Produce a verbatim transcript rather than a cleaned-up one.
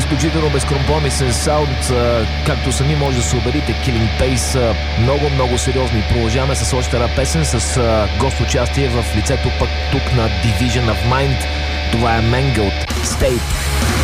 Изключително безкомпромисен саунд, както сами може да се убедите. Killing Taste са много, много сериозни. Продължаваме с още една песен с гост участие в лицето пък тук на Division of Mind. Това е Mangled State.